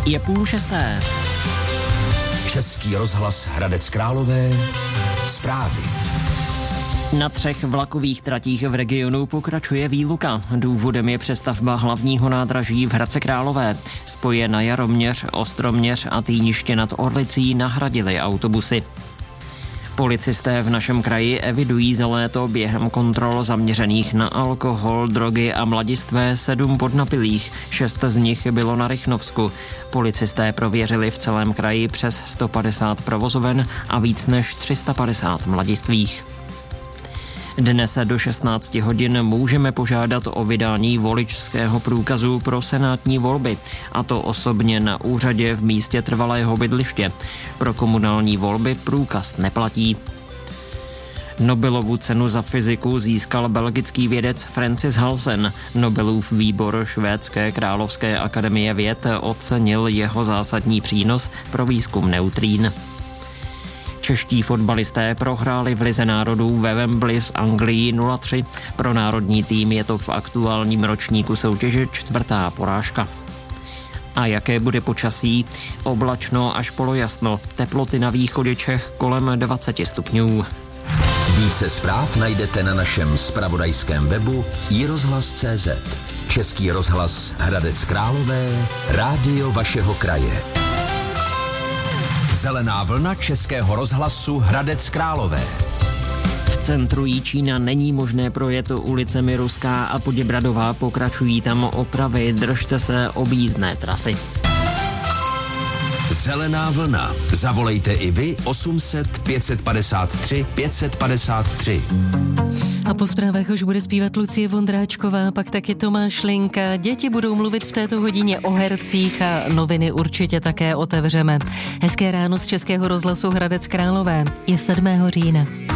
Je 5:30. Český rozhlas Hradec Králové. Zprávy. Na 3 vlakových tratích v regionu pokračuje výluka. Důvodem je přestavba hlavního nádraží v Hradci Králové. Spoje na Jaroměř, Ostroměř a Týniště nad Orlicí nahradily autobusy. Policisté v našem kraji evidují za léto během kontrol zaměřených na alkohol, drogy a mladistvé 7 podnapilých. 6 z nich bylo na Rychnovsku. Policisté prověřili v celém kraji přes 150 provozoven a víc než 350 mladistvých. Dnes do 16 hodin můžeme požádat o vydání voličského průkazu pro senátní volby, a to osobně na úřadě v místě trvalého bydliště. Pro komunální volby průkaz neplatí. Nobelovu cenu za fyziku získal belgický vědec Francis Halsen. Nobelův výbor Švédské královské akademie věd ocenil jeho zásadní přínos pro výzkum neutrín. Čeští fotbalisté prohráli v Lize národů ve Wembley s Anglií 0-3. Pro národní tým je to v aktuálním ročníku soutěže 4. porážka. A jaké bude počasí? Oblačno až polojasno. Teploty na východě Čech kolem 20 stupňů. Více zpráv najdete na našem zpravodajském webu iRozhlas.cz. Český rozhlas Hradec Králové, rádio vašeho kraje. Zelená vlna Českého rozhlasu Hradec Králové. V centru Jičína není možné projet ulicemi Ruská a Poděbradová, pokračují tam opravy, držte se objízdné trasy. Zelená vlna. Zavolejte i vy 800 553 553. A po zprávách už bude zpívat Lucie Vondráčková, pak taky Tomáš Linka. Děti budou mluvit v této hodině o hercích a noviny určitě také otevřeme. Hezké ráno z Českého rozhlasu Hradec Králové. Je 7. října.